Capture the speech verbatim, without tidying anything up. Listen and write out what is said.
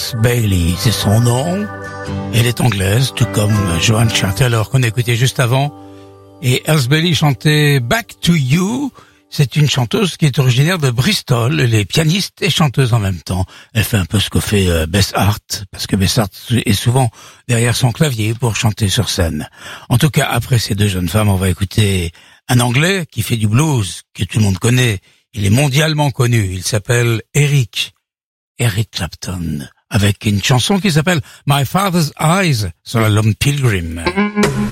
Else Bailey, c'est son nom. Elle est anglaise, tout comme Joan Chatteler qu'on a écouté juste avant. Et Else Bailey chantait Back to You. C'est une chanteuse qui est originaire de Bristol. Elle est pianiste et chanteuse en même temps. Elle fait un peu ce que fait euh, Bess Hart, parce que Bess Hart est souvent derrière son clavier pour chanter sur scène. En tout cas, après ces deux jeunes femmes, on va écouter un Anglais qui fait du blues, que tout le monde connaît. Il est mondialement connu. Il s'appelle Eric. Eric Clapton. Avec une chanson qui s'appelle My Father's Eyes sur l'album Pilgrim.